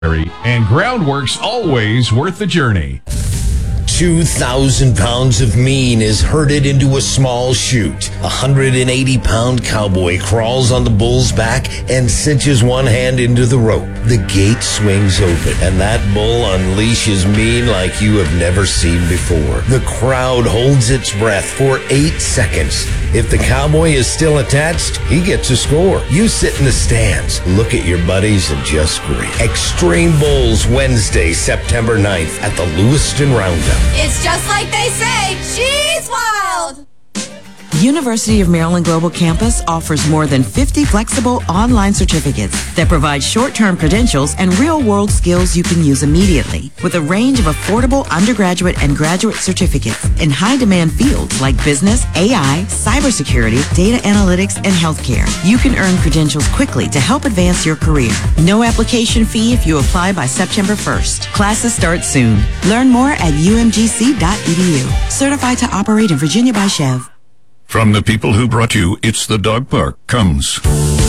And Groundwork's always worth the journey. 2,000 pounds of mean is herded into a small chute. A 180-pound cowboy crawls on the bull's back and cinches one hand into the rope. The gate swings open, and that bull unleashes mean like you have never seen before. The crowd holds its breath for 8 seconds. If the cowboy is still attached, he gets a score. You sit in the stands, look at your buddies, and just scream. Extreme Bulls, Wednesday, September 9th at the Lewiston Roundup. It's just like they say, she's wild! University of Maryland Global Campus offers more than 50 flexible online certificates that provide short-term credentials and real-world skills you can use immediately, with a range of affordable undergraduate and graduate certificates in high-demand fields like business, AI, cybersecurity, data analytics, and healthcare. You can earn credentials quickly to help advance your career. No application fee if you apply by September 1st. Classes start soon. Learn more at umgc.edu. Certified to operate in Virginia by Chev. From the people who brought you It's the Dog Park comes